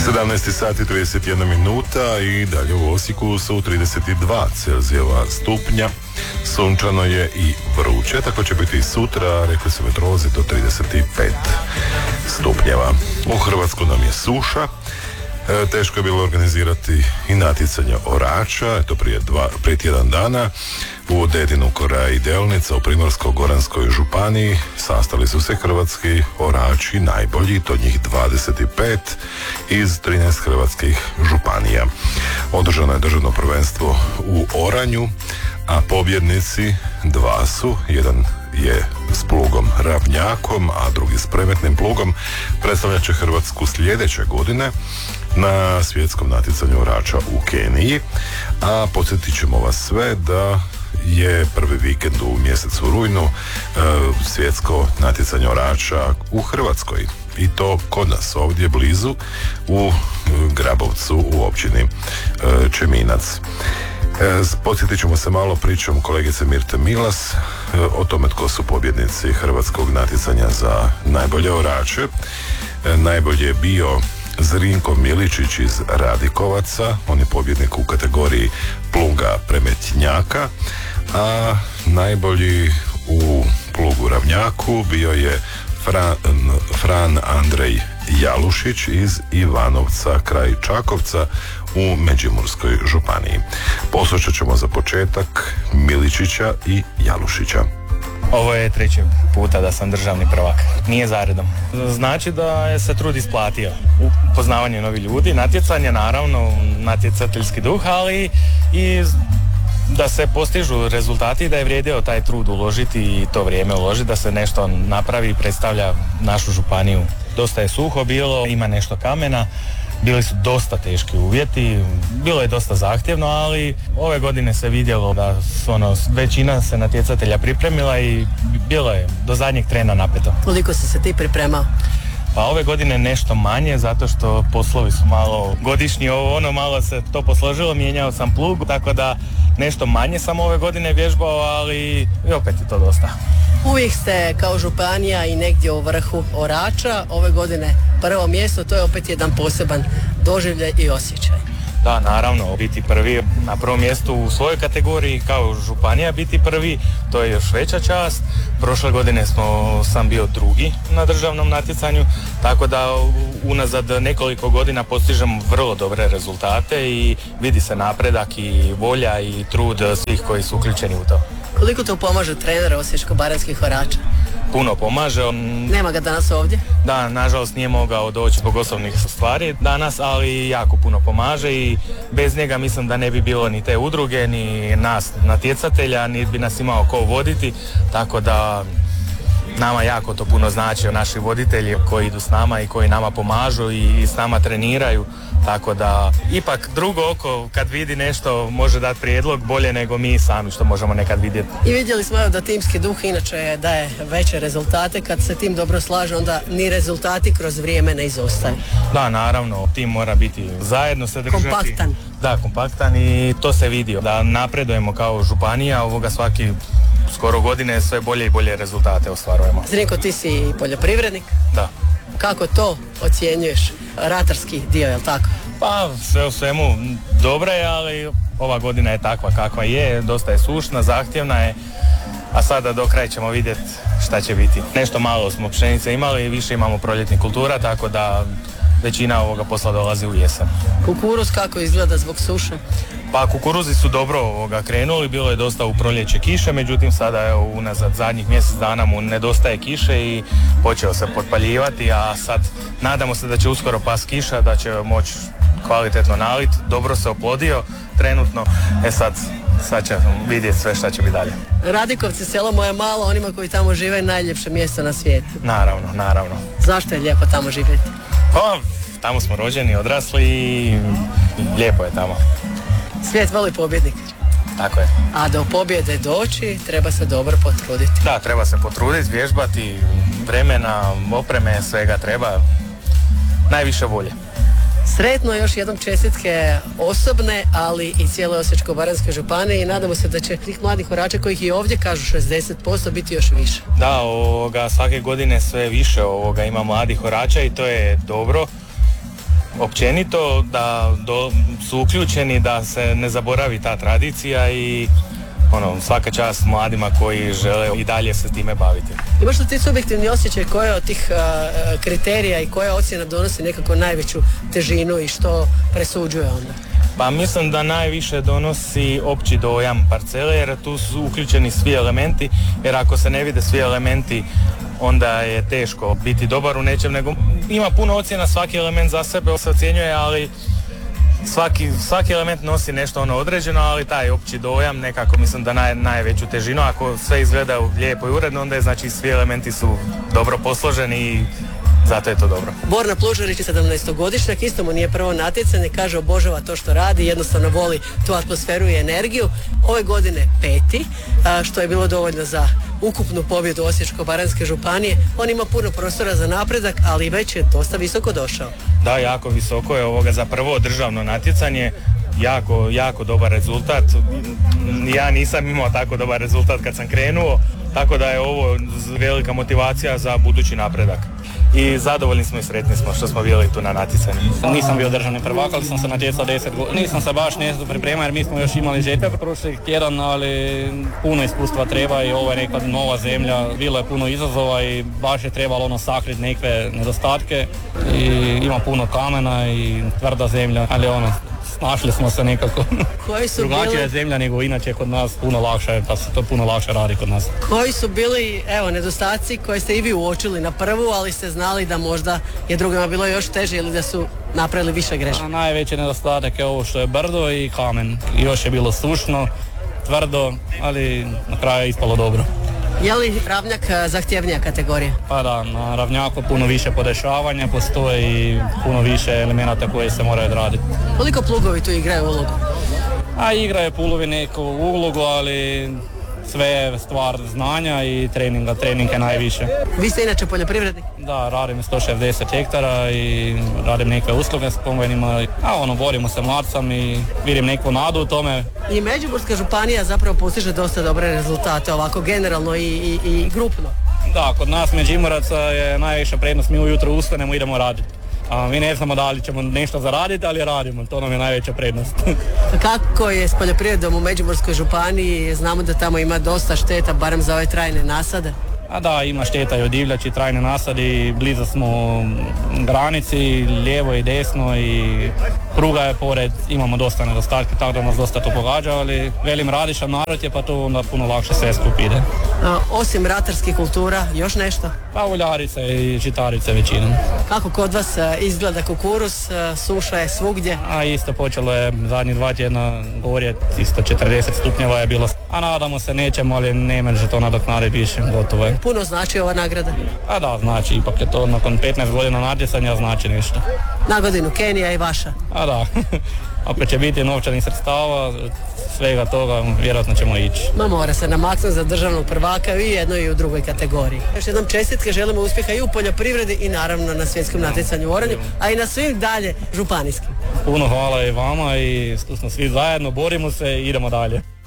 17 sati 31 minuta i dalje u Osijeku su 32 Celzijeva stupnja. Sunčano je i vruće, tako će biti i sutra, rekli su meteorolozi, do 35 stupnjeva. U Hrvatsku nam je suša. Teško je bilo organizirati i natjecanje orača, eto prije tjedan dana u Dedinu, Koraji i Delnica u Primorsko-goranskoj županiji sastali su se hrvatski orači najbolji, to njih 25 iz 13 hrvatskih županija. Održano je državno prvenstvo u oranju, a pobjednici dva su, jedan je s plugom ravnjakom, a drugi s premetnim plugom, predstavljat će Hrvatsku sljedeće godine na svjetskom natjecanju orača u Keniji. A podsjetit ćemo vas sve da je prvi vikend u mjesecu rujnu svjetsko natjecanje orača u Hrvatskoj, i to kod nas ovdje blizu u Grabovcu u općini Čeminac. Podsjetit ćemo se malo pričom kolegice Mirte Milas o tome tko su pobjednici hrvatskog natjecanja za najbolje orače. Najbolji je bio Zrinko Miličić iz Radikovaca, on je pobjednik u kategoriji pluga premetnjaka, a najbolji u plugu ravnjaku bio je Fran Andrej Jalušić iz Ivanovca kraj Čakovca u Međimurskoj županiji. Poslušat ćemo za početak Miličića i Jalušića. Ovo je treći puta da sam državni prvak. Nije zaredom. Znači da je se trud isplatio. Poznavanje novih ljudi, natjecanje, naravno, natjecateljski duh, ali i da se postižu rezultati i da je vrijedio taj trud uložiti i to vrijeme uložiti, da se nešto napravi i predstavlja našu županiju. Dosta je suho bilo, ima nešto kamena, bili su dosta teški uvjeti, bilo je dosta zahtjevno, ali ove godine se vidjelo da većina se natjecatelja pripremila i bilo je do zadnjeg trena napeto. Koliko si se ti pripremao? Pa ove godine nešto manje, zato što poslovi su malo godišnji, malo se to posložilo, mijenjao sam plug, tako da nešto manje sam ove godine vježbao, ali i opet je to dosta. Uvijek ste kao županija i negdje u vrhu orača, ove godine prvo mjesto, to je opet jedan poseban doživljaj i osjećaj. Da, naravno, biti prvi na prvom mjestu u svojoj kategoriji kao županija biti prvi, to je još veća čast. Prošle godine sam bio drugi na državnom natjecanju, tako da unazad nekoliko godina postižemo vrlo dobre rezultate i vidi se napredak i volja i trud svih koji su uključeni u to. Koliko to pomaže trener osječko-baranjskih orača? Puno pomaže. Nema ga danas ovdje? Da, nažalost nije mogao doći zbog osobnih stvari danas, ali jako puno pomaže i bez njega mislim da ne bi bilo ni te udruge, ni nas natjecatelja, ni bi nas imao ko voditi, tako da nama jako to puno znači, naši voditelji koji idu s nama i koji nama pomažu i s nama treniraju, tako da ipak drugo oko kad vidi nešto može dati prijedlog bolje nego mi sami što možemo nekad vidjeti. I vidjeli smo da timski duh inače daje veće rezultate, kad se tim dobro slaže onda ni rezultati kroz vrijeme ne izostaju. Da, naravno, tim mora biti zajedno se držati. Kompaktan. Da, kompaktan i to se vidio, da napredujemo kao županija, svaki skoro godine sve bolje i bolje rezultate ostvarujemo. Zrinko, ti si poljoprivrednik? Da. Kako to ocjenjuješ? Ratarski dio, je li tako? Pa sve u svemu dobro je, ali ova godina je takva kakva je, dosta je sušna, zahtjevna je, a sada do kraja ćemo vidjeti šta će biti. Nešto malo smo pšenice imali i više imamo proljetnih kultura, tako da većina ovoga posla dolazi u jesen. Kukuruz kako izgleda zbog suše? Pa kukuruzi su dobro krenuli, bilo je dosta u proljeće kiše, međutim sada unazad zadnjih mjesec dana mu nedostaje kiše i počeo se potpaljivati, a sad nadamo se da će uskoro pas kiša, da će moći kvalitetno naliti, dobro se oplodio trenutno, sad će vidjeti sve šta će biti dalje. Radikovci, selo moje malo, onima koji tamo žive, najljepše mjesto na svijetu. Naravno. Zašto je lijepo tamo živjeti? Pa, tamo smo rođeni, odrasli i lijepo je tamo. Svijet voli pobjednik. Tako je. A do pobjede doći treba se dobro potruditi. Da, treba se potruditi, vježbati, vremena, opreme, svega treba. Najviše volje. Sretno, još jednom čestitke osobne, ali i cijeloj Osječko-baranjskoj županiji i nadamo se da će tih mladih orača kojih i ovdje kažu 60% biti još više. Da, svake godine sve više ima mladih orača i to je dobro. općenito, da su uključeni, da se ne zaboravi ta tradicija i svaka čast mladima koji žele i dalje se time baviti. Imaš li ti subjektivni osjećaj koje od tih kriterija i koja ocjena donosi nekako najveću težinu i što presuđuje onda? Pa mislim da najviše donosi opći dojam parcele, jer tu su uključeni svi elementi, jer ako se ne vide svi elementi onda je teško biti dobar u nečem, nego ima puno ocjena, svaki element za sebe se ocjenjuje, ali svaki element nosi nešto određeno, ali taj opći dojam nekako mislim da najveću težinu. Ako sve izgleda lijepo i uredno, onda je znači svi elementi su dobro posloženi i zato je to dobro. Borna Plužarić je 17-godišnjak, isto mu nije prvo natjecanje, kaže obožava to što radi, jednostavno voli tu atmosferu i energiju. Ove godine 5. što je bilo dovoljno za ukupnu pobjedu Osječko-baranjske županije. On ima puno prostora za napredak, ali već je dosta visoko došao. Da, jako visoko je za prvo državno natjecanje. Jako dobar rezultat. Ja nisam imao tako dobar rezultat kad sam krenuo, tako da je ovo velika motivacija za budući napredak. I zadovoljni smo i sretni smo što smo bili tu na natjecanju. Nisam bio državni prvak, ali sam se natjecao 10 godina. Nisam se baš nešto pripremao jer mi smo još imali žetve prošli tjedan, ali puno iskustva treba i ovo je neka nova zemlja. Bilo je puno izazova i baš je trebalo sakriti neke nedostatke. I ima puno kamena i tvrda zemlja, ali našli smo se nekako. Drugačija je zemlja nego inače kod nas, puno lakše, pa se to puno lakše radi kod nas. Koji su bili, nedostaci koje ste i vi uočili na prvu, ali ste znali da možda je drugima bilo još teže ili da su napravili više grešaka? Najveći nedostatak je ovo što je brdo i kamen. Još je bilo sušno, tvrdo, ali na kraju je ispalo dobro. Je li ravnjak zahtjevnija kategorija? Pa da, na ravnjaku puno više podešavanja, postoje i puno više elemenata koje se moraju odraditi. Koliko plugovi tu igraju ulogu? Igraju plugovi neku ulogu, ali sve je stvar znanja i treninga. Trening je najviše. Vi ste inače poljoprivrednik? Da, radim 160 hektara i radim neke usluge s konvojnima. Borimo se mladcam i vidim neku nadu u tome. I Međimurska županija zapravo postiže dosta dobre rezultate, ovako generalno i grupno. Da, kod nas Međimuraca je najviša prednost. Mi ujutro ustanemo i idemo raditi. A mi ne znamo da li ćemo nešto zaraditi, ali radimo. To nam je najveća prednost. Kako je s poljoprivredom u Međimurskoj županiji? Znamo da tamo ima dosta šteta, barem za ove trajne nasade. A da, ima šteta i od divljači, trajne nasadi, blizu smo granici, lijevo i desno i pruga je pored, imamo dosta nedostatke, tako da nas dosta to pogađa, ali velim radišan narod je pa to onda puno lakše sve skup ide. Osim ratarskih kultura, još nešto? Pa uljarice i žitarice većinom. Kako kod vas izgleda kukuruz, suša je svugdje? Isto počelo je zadnjih 2 tjedna gorjeti, isto 40 stupnjeva je bilo. A nadamo se nećemo, ali ne može to nadoknaditi više, gotovo je. Puno znači ova nagrada? A da, znači, ipak je to nakon 15 godina natjecanja znači nešto. Na godinu Kenija i vaša? A da, ako će biti novčanih sredstava, svega toga vjerojatno ćemo ići. Mora se namaknuti za državnog prvaka i u jednoj i u drugoj kategoriji. Još jednom čestitke, želimo uspjeha i u poljoprivredi i naravno na svjetskom natjecanju u Oranju, a i na svim dalje županijskim. Puno hvala i vama i tu smo svi zajedno, borimo se i idemo dalje.